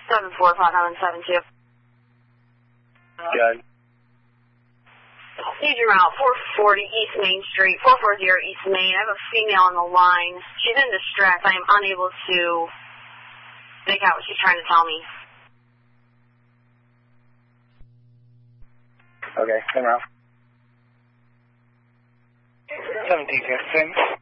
74572. Good. Need your route 440 East Main Street, 440 East Main. I have a female on the line. She's in distress. I am unable to make out what she's trying to tell me. Okay, come around. 17,